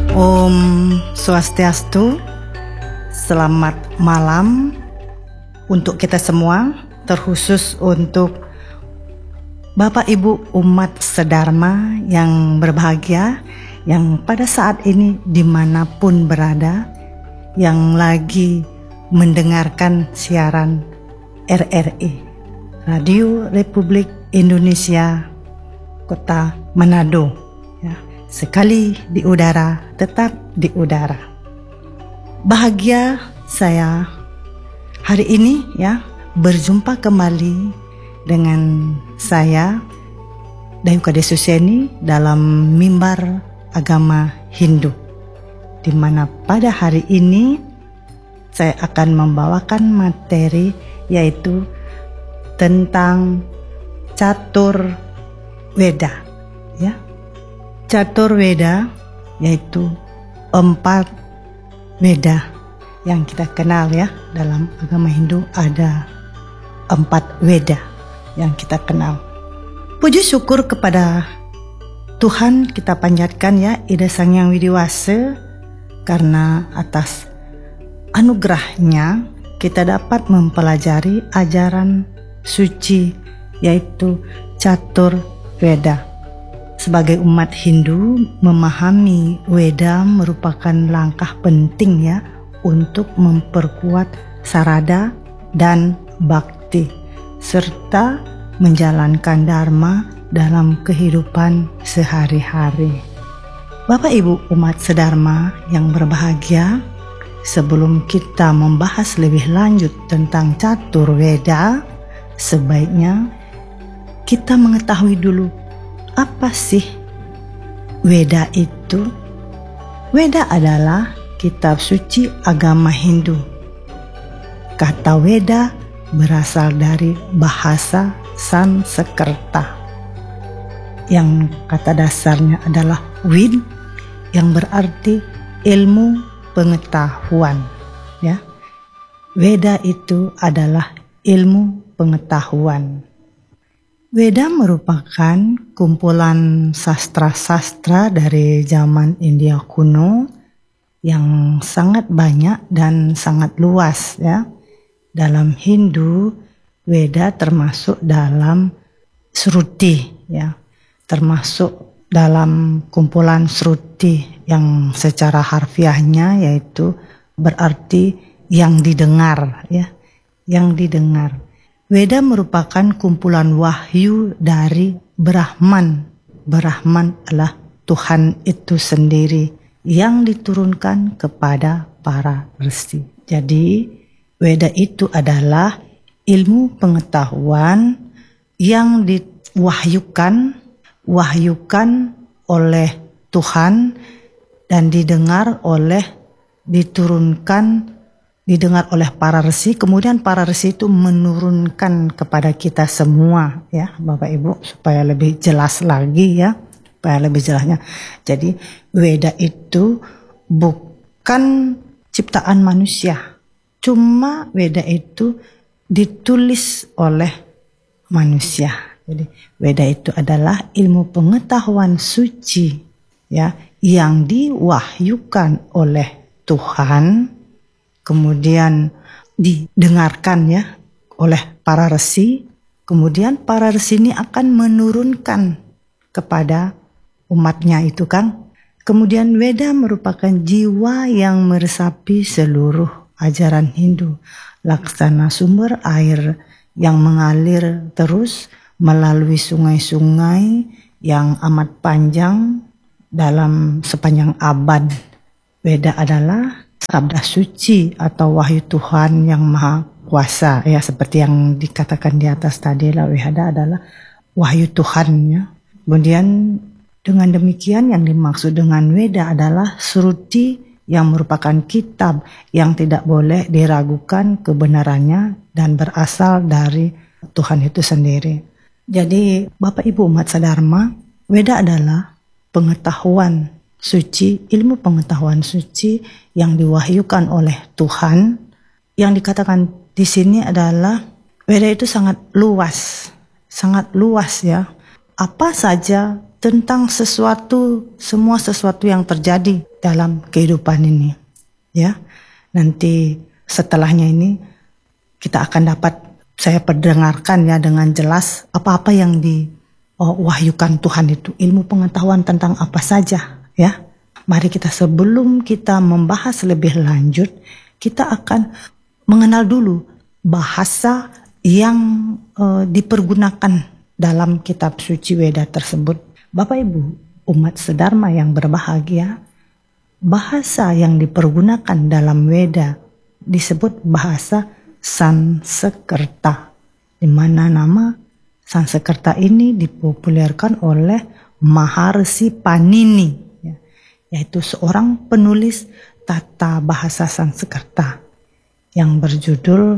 Om Swastiastu, selamat malam untuk kita semua, terkhusus untuk Bapak Ibu umat sedharma yang berbahagia, yang pada saat ini dimanapun berada, yang lagi mendengarkan siaran RRI, Radio Republik Indonesia, Kota Manado. Ya, sekali di udara, tetap di udara. Bahagia saya hari ini ya berjumpa kembali dengan saya Dayu Kades Suseni dalam mimbar agama Hindu, di mana pada hari ini saya akan membawakan materi yaitu tentang Catur Weda, ya. Catur Weda yaitu 4 Weda yang kita kenal ya. Dalam agama Hindu ada 4 Weda yang kita kenal. Puji syukur kepada Tuhan kita panjatkan ya, Ida Sang Hyang Widiwasa, karena atas anugerahnya kita dapat mempelajari ajaran suci yaitu Catur Weda. Sebagai umat Hindu, memahami Weda merupakan langkah penting ya untuk memperkuat sarada dan bakti, serta menjalankan dharma dalam kehidupan sehari-hari. Bapak Ibu umat sedharma yang berbahagia, sebelum kita membahas lebih lanjut tentang Catur Weda, sebaiknya kita mengetahui dulu apa sih Weda itu. Weda adalah kitab suci agama Hindu. Kata Weda berasal dari bahasa Sanskerta yang kata dasarnya adalah Wid, yang berarti ilmu pengetahuan ya. Weda itu adalah ilmu pengetahuan. Weda merupakan kumpulan sastra-sastra dari zaman India kuno yang sangat banyak dan sangat luas ya. Dalam Hindu, Weda termasuk dalam Shruti ya, termasuk dalam kumpulan Shruti yang secara harfiahnya yaitu berarti yang didengar ya, yang didengar. Weda merupakan kumpulan wahyu dari Brahman. Brahman adalah Tuhan itu sendiri yang diturunkan kepada para resi. Jadi Weda itu adalah ilmu pengetahuan yang diwahyukan oleh Tuhan dan didengar oleh para resi, kemudian para resi itu menurunkan kepada kita semua ya Bapak Ibu, supaya lebih jelas lagi ya, supaya lebih jelasnya. Jadi Weda itu bukan ciptaan manusia, cuma Weda itu ditulis oleh manusia. Jadi Weda itu adalah ilmu pengetahuan suci ya, yang diwahyukan oleh Tuhan, kemudian didengarkan ya oleh para resi, kemudian para resi ini akan menurunkan kepada umatnya itu kan. Kemudian Weda merupakan jiwa yang meresapi seluruh ajaran Hindu, laksana sumber air yang mengalir terus melalui sungai-sungai yang amat panjang dalam sepanjang abad. Weda adalah sabda suci atau wahyu Tuhan yang maha kuasa ya, seperti yang dikatakan di atas tadi lah, Weda adalah wahyu Tuhan ya. Kemudian dengan demikian yang dimaksud dengan Weda adalah Shruti yang merupakan kitab yang tidak boleh diragukan kebenarannya dan berasal dari Tuhan itu sendiri. Jadi Bapak Ibu umat sedharma, Weda adalah pengetahuan suci, ilmu pengetahuan suci yang diwahyukan oleh Tuhan. Yang dikatakan di sini adalah Weda itu sangat luas ya. apa saja tentang semua sesuatu yang terjadi dalam kehidupan ini. Ya, nanti setelahnya ini kita akan dapat saya perdengarkan ya dengan jelas apa-apa yang diwahyukan Tuhan itu, ilmu pengetahuan tentang apa saja ya. Mari kita sebelum kita membahas lebih lanjut, kita akan mengenal dulu bahasa yang dipergunakan dalam kitab suci Weda tersebut. Bapak Ibu, umat sedharma yang berbahagia, bahasa yang dipergunakan dalam Weda disebut bahasa Sanskerta, di mana nama Sanskerta ini dipopulerkan oleh Maharsi Panini, yaitu seorang penulis tata bahasa Sanskerta yang berjudul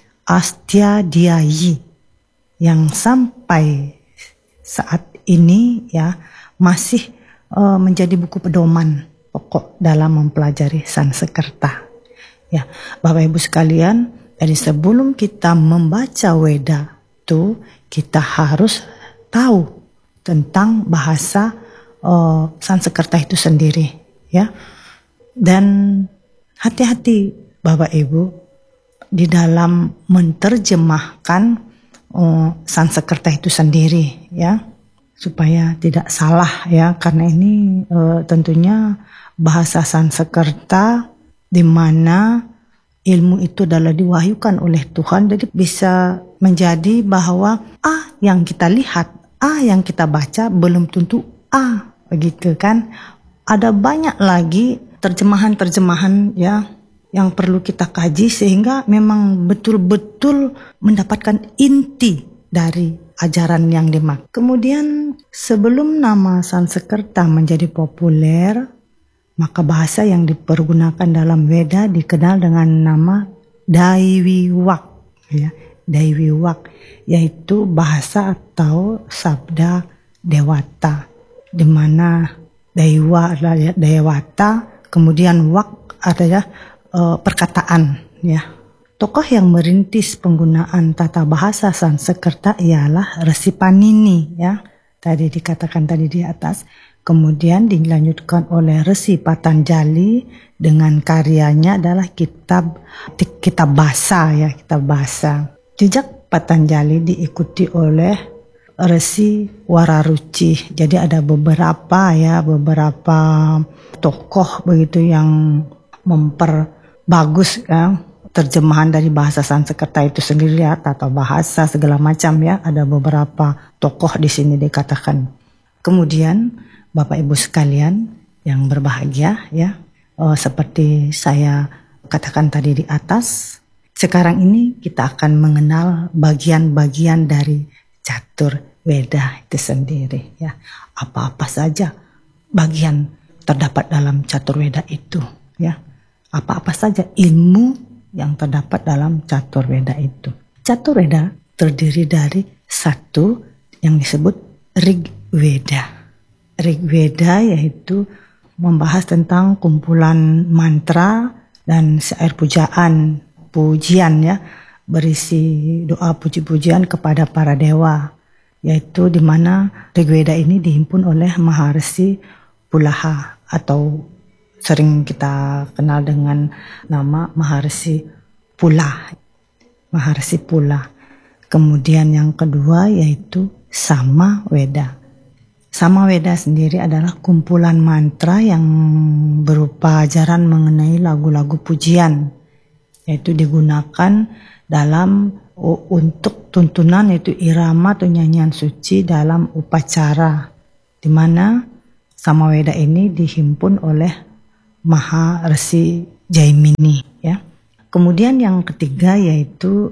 Astyaadhyayi, yang sampai saat ini ya masih menjadi buku pedoman pokok dalam mempelajari Sanskerta. Ya, Bapak Ibu sekalian, jadi sebelum kita membaca Weda itu kita harus tahu tentang bahasa Sanskerta itu sendiri ya. Dan hati-hati Bapak Ibu di dalam menerjemahkan Sanskerta itu sendiri ya, supaya tidak salah ya, karena ini tentunya bahasa Sanskerta di mana ilmu itu adalah diwahyukan oleh Tuhan, jadi bisa menjadi bahwa yang kita lihat, yang kita baca belum tentu begitu kan. Ada banyak lagi terjemahan-terjemahan ya yang perlu kita kaji sehingga memang betul-betul mendapatkan inti dari ajaran yang dimaksud. Kemudian sebelum nama Sanskerta menjadi populer, maka bahasa yang dipergunakan dalam Weda dikenal dengan nama Daiwiwak ya. Daiwiwak yaitu bahasa atau sabda Dewata, di mana Daiwa adalah Dewata, kemudian Wak adalah perkataan ya. Tokoh yang merintis penggunaan tata bahasa Sanskerta ialah Resi Panini ya. Tadi dikatakan tadi di atas. Kemudian dilanjutkan oleh Resi Patanjali dengan karyanya adalah kitab bahasa ya, kitab bahasa. Jejak Patanjali diikuti oleh Resi Wararuci. Jadi ada beberapa tokoh begitu yang memperbagus ya terjemahan dari bahasa Sanskerta itu sendiri ya, tata bahasa segala macam ya. Ada beberapa tokoh di sini dikatakan. Kemudian Bapak Ibu sekalian yang berbahagia ya, seperti saya katakan tadi di atas, sekarang ini kita akan mengenal bagian-bagian dari catur Weda itu sendiri ya. Apa-apa saja bagian terdapat dalam catur Weda itu ya. Apa-apa saja ilmu yang terdapat dalam catur Weda itu. Catur Weda terdiri dari satu yang disebut Rigveda. Rigveda yaitu membahas tentang kumpulan mantra dan syair pujian ya, berisi doa puji-pujian kepada para dewa, yaitu di mana Rigveda ini dihimpun oleh Maharsi Pulaha atau sering kita kenal dengan nama Maharsi Pula. Maharsi Pula. Kemudian yang kedua yaitu Samaweda. Samaweda sendiri adalah kumpulan mantra yang berupa ajaran mengenai lagu-lagu pujian, yaitu digunakan dalam untuk tuntunan, yaitu irama atau nyanyian suci dalam upacara, di mana Samaweda ini dihimpun oleh Maharsi Jaimini ya. Kemudian yang ketiga yaitu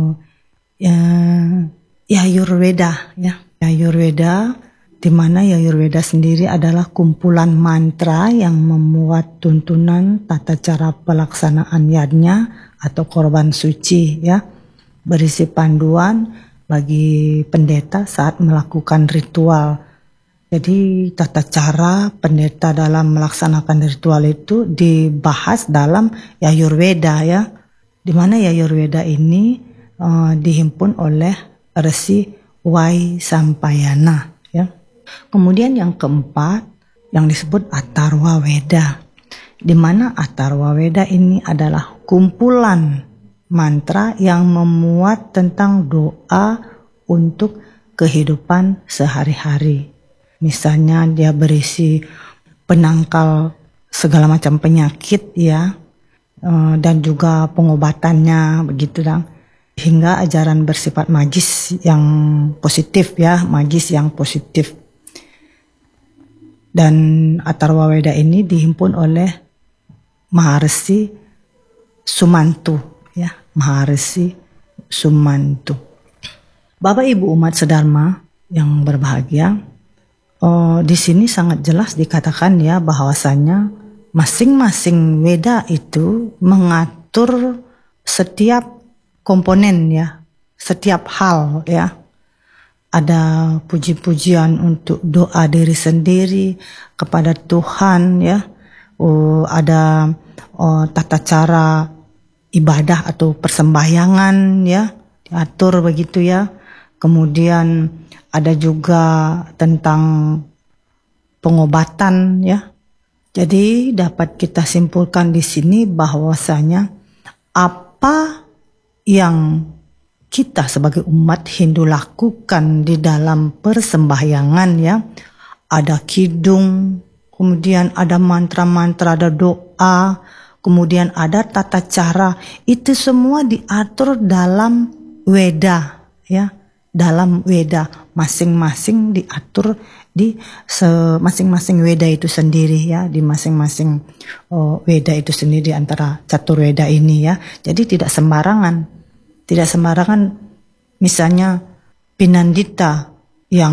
Yajurveda ya. Yajurveda, di mana Yajurveda sendiri adalah kumpulan mantra yang memuat tuntunan tata cara pelaksanaan yajna atau korban suci ya, berisi panduan bagi pendeta saat melakukan ritual. Jadi tata cara pendeta dalam melaksanakan ritual itu dibahas dalam Yajurveda ya, di mana Yajurveda ini dihimpun oleh Resi Waisampayana ya. Kemudian yang keempat yang disebut Atharva Veda, di mana Atharva Veda ini adalah kumpulan mantra yang memuat tentang doa untuk kehidupan sehari-hari. Misalnya dia berisi penangkal segala macam penyakit ya, dan juga pengobatannya begitu dong. Hingga ajaran bersifat magis yang positif ya, magis yang positif. Dan Atharva Veda ini dihimpun oleh Maharshi Sumanto ya, Maharshi Sumanto. Bapak Ibu umat sedharma yang berbahagia, di sini sangat jelas dikatakan ya bahwasanya masing-masing Veda itu mengatur setiap komponen ya, setiap hal ya. Ada puji-pujian untuk doa diri sendiri kepada Tuhan ya. Ada tata cara ibadah atau persembahyangan ya, diatur begitu ya. Kemudian ada juga tentang pengobatan ya. Jadi dapat kita simpulkan di sini bahwasanya apa yang kita sebagai umat Hindu lakukan di dalam persembahyangan ya, ada kidung, kemudian ada mantra-mantra, ada doa, kemudian ada tata cara, itu semua diatur dalam Veda ya, dalam Veda masing-masing diatur di masing-masing Veda itu sendiri ya, di masing-masing Veda itu sendiri antara catur Veda ini ya. Jadi tidak sembarangan. Tidak sembarangan misalnya Pinandita yang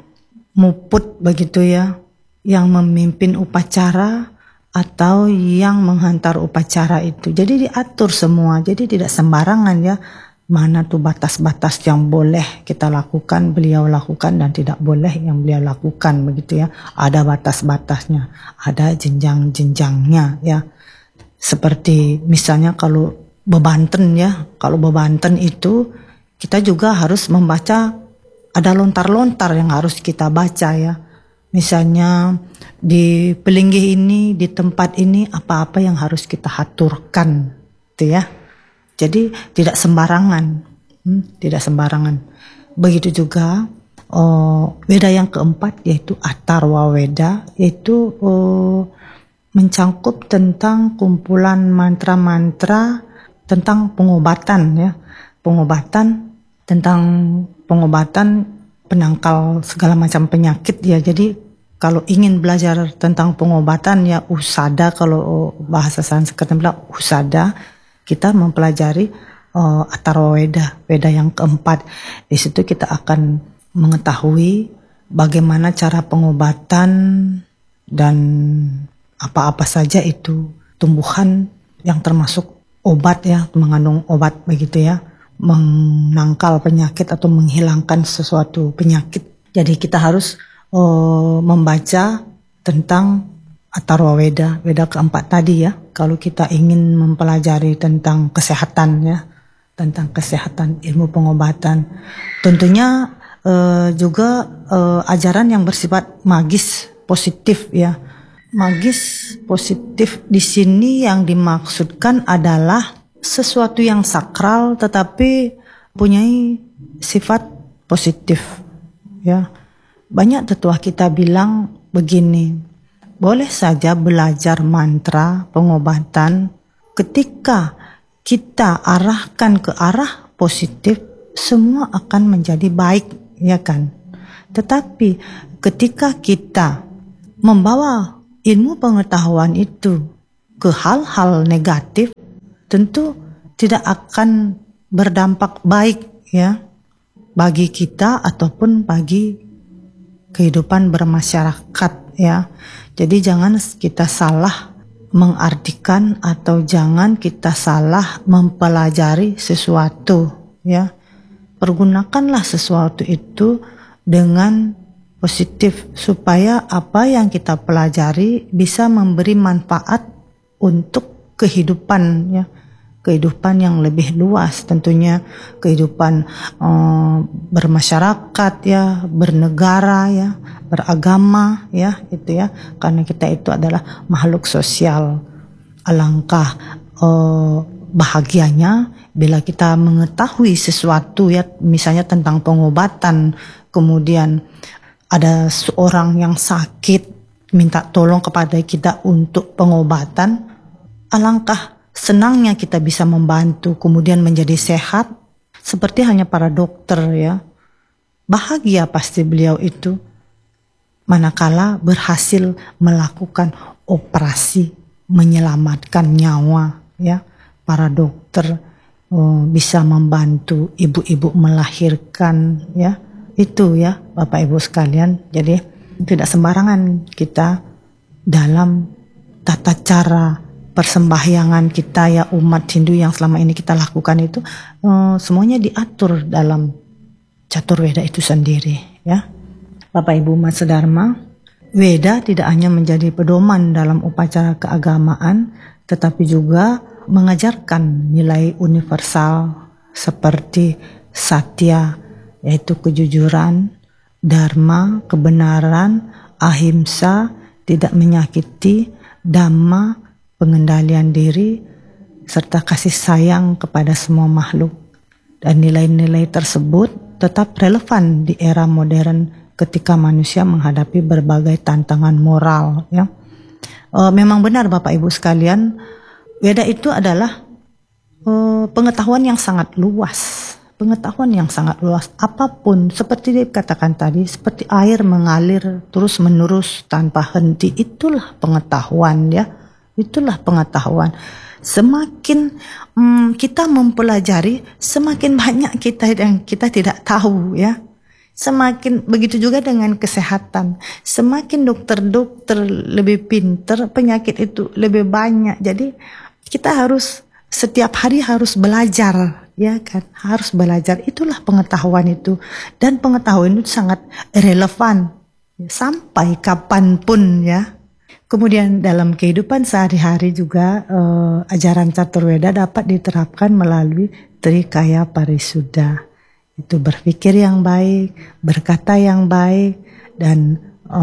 muput begitu ya, yang memimpin upacara atau yang menghantar upacara itu. Jadi diatur semua, jadi tidak sembarangan ya. Mana tuh batas-batas yang boleh kita lakukan, beliau lakukan, dan tidak boleh yang beliau lakukan begitu ya. Ada batas-batasnya, ada jenjang-jenjangnya ya. Seperti misalnya kalau bebanten ya, kalau bebanten itu kita juga harus membaca, ada lontar-lontar yang harus kita baca ya. Misalnya di pelinggih ini, di tempat ini apa-apa yang harus kita haturkan gitu ya. Jadi tidak sembarangan, tidak sembarangan. Begitu juga Veda yang keempat yaitu Atharva Veda, yaitu mencangkup tentang kumpulan mantra-mantra tentang pengobatan ya, pengobatan, tentang pengobatan penangkal segala macam penyakit ya. Jadi kalau ingin belajar tentang pengobatan ya usada, kalau bahasa Sanskerta bilang usada, kita mempelajari Atharva Veda, Veda yang keempat. Di situ kita akan mengetahui bagaimana cara pengobatan dan apa-apa saja itu tumbuhan yang termasuk obat ya, mengandung obat begitu ya, menangkal penyakit atau menghilangkan sesuatu penyakit. Jadi kita harus membaca tentang Atharva Veda, Veda keempat tadi ya, kalau kita ingin mempelajari tentang kesehatan ya, tentang kesehatan, ilmu pengobatan. Tentunya juga ajaran yang bersifat magis positif ya. Magis positif di sini yang dimaksudkan adalah sesuatu yang sakral tetapi punyai sifat positif ya. Banyak tetua kita bilang begini, boleh saja belajar mantra pengobatan, ketika kita arahkan ke arah positif semua akan menjadi baik ya kan. Tetapi ketika kita membawa ilmu pengetahuan itu ke hal-hal negatif, tentu tidak akan berdampak baik ya bagi kita ataupun bagi kehidupan bermasyarakat ya. Jadi jangan kita salah mengartikan atau jangan kita salah mempelajari sesuatu ya. Pergunakanlah sesuatu itu dengan positif supaya apa yang kita pelajari bisa memberi manfaat untuk kehidupan ya, kehidupan yang lebih luas, tentunya kehidupan bermasyarakat ya, bernegara ya, beragama ya, itu ya, karena kita itu adalah makhluk sosial. Alangkah bahagianya bila kita mengetahui sesuatu ya, misalnya tentang pengobatan, kemudian ada seorang yang sakit minta tolong kepada kita untuk pengobatan, alangkah senangnya kita bisa membantu kemudian menjadi sehat seperti hanya para dokter ya. Bahagia pasti beliau itu manakala berhasil melakukan operasi menyelamatkan nyawa ya. Para dokter bisa membantu ibu-ibu melahirkan ya. Itu ya Bapak Ibu sekalian. Jadi tidak sembarangan kita dalam tata cara persembahyangan kita ya, umat Hindu yang selama ini kita lakukan itu semuanya diatur dalam catur Weda itu sendiri ya. Bapak Ibu umat sedharma, Weda tidak hanya menjadi pedoman dalam upacara keagamaan, tetapi juga mengajarkan nilai universal seperti satya, yaitu kejujuran, dharma, kebenaran, ahimsa, tidak menyakiti, dhamma, pengendalian diri, serta kasih sayang kepada semua makhluk. Dan nilai-nilai tersebut tetap relevan di era modern ketika manusia menghadapi berbagai tantangan moral ya. Memang benar Bapak Ibu sekalian, Weda itu adalah pengetahuan yang sangat luas. Pengetahuan yang sangat luas, apapun seperti dikatakan tadi, seperti air mengalir terus menerus tanpa henti, itulah pengetahuan ya, itulah pengetahuan. Semakin kita mempelajari, semakin banyak kita yang kita tidak tahu ya. Semakin begitu juga dengan kesehatan, semakin dokter-dokter lebih pintar, penyakit itu lebih banyak. Jadi kita harus setiap hari harus belajar. Ya kan, harus belajar, itulah pengetahuan itu. Dan pengetahuan itu sangat relevan sampai kapanpun ya. Kemudian dalam kehidupan sehari-hari juga ajaran catur Weda dapat diterapkan melalui Trikaya Parisuddha. Itu berpikir yang baik, berkata yang baik, dan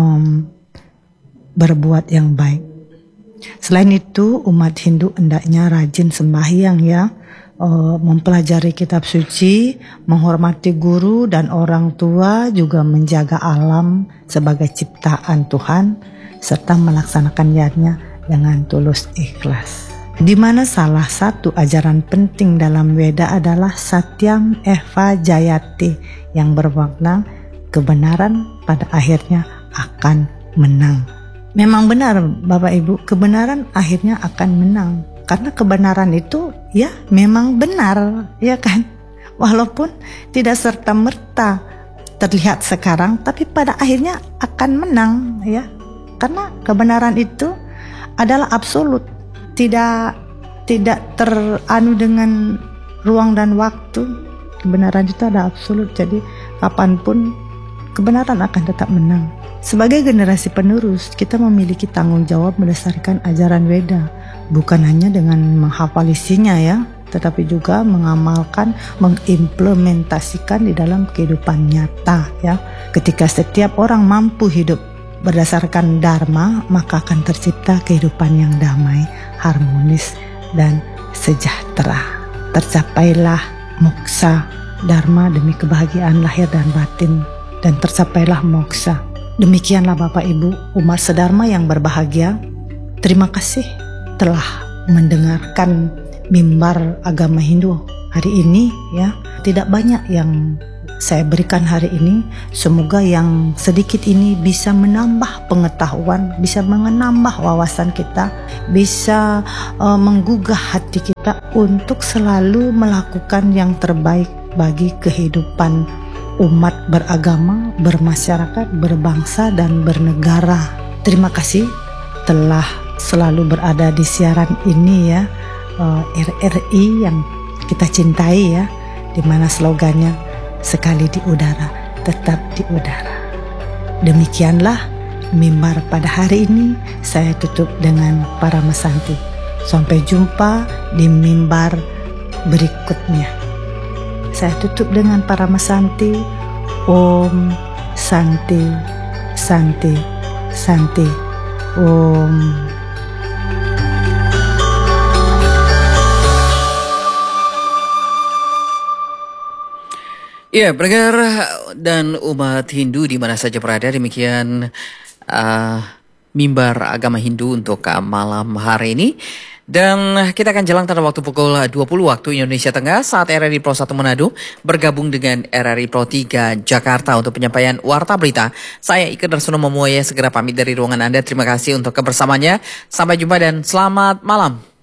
berbuat yang baik. Selain itu umat Hindu hendaknya rajin sembahyang ya, mempelajari kitab suci, menghormati guru dan orang tua, juga menjaga alam sebagai ciptaan Tuhan, serta melaksanakannya dengan tulus ikhlas. Di mana salah satu ajaran penting dalam Weda adalah Satyam Eva Jayati, yang bermakna kebenaran pada akhirnya akan menang. Memang benar Bapak Ibu, kebenaran akhirnya akan menang. Karena kebenaran itu ya memang benar, ya kan? Walaupun tidak serta-merta terlihat sekarang, tapi pada akhirnya akan menang, ya. Karena kebenaran itu adalah absolut, tidak teranu dengan ruang dan waktu. Kebenaran itu ada absolut, jadi kapanpun kebenaran akan tetap menang. Sebagai generasi penerus, kita memiliki tanggung jawab berdasarkan ajaran Weda. Bukan hanya dengan menghafal isinya ya, tetapi juga mengamalkan, mengimplementasikan di dalam kehidupan nyata ya. Ketika setiap orang mampu hidup berdasarkan dharma, maka akan tercipta kehidupan yang damai, harmonis, dan sejahtera. Tercapailah moksa dharma demi kebahagiaan lahir dan batin, dan tercapailah moksa. Demikianlah Bapak Ibu umat sedharma yang berbahagia. Terima kasih telah mendengarkan mimbar agama Hindu hari ini ya. Tidak banyak yang saya berikan hari ini. Semoga yang sedikit ini bisa menambah pengetahuan, bisa menambah wawasan kita, bisa menggugah hati kita untuk selalu melakukan yang terbaik bagi kehidupan umat beragama, bermasyarakat, berbangsa, dan bernegara. Terima kasih telah selalu berada di siaran ini ya, RRI yang kita cintai ya, dimana slogannya sekali di udara, tetap di udara. Demikianlah mimbar pada hari ini. Saya tutup dengan para mesanti. Sampai jumpa di mimbar berikutnya. Saya tutup dengan Parama Santi. Om Santi, Santi, Santi. Om. Ya, pendengar dan umat Hindu di mana saja berada, demikian mimbar agama Hindu untuk malam hari ini. Dan kita akan jalan pada waktu pukul 20 waktu Indonesia Tengah saat RRI Pro 1 Manado bergabung dengan RRI Pro 3 Jakarta untuk penyampaian Warta Berita. Saya Ike Darsono Momoya segera pamit dari ruangan Anda. Terima kasih untuk kebersamaannya. Sampai jumpa dan selamat malam.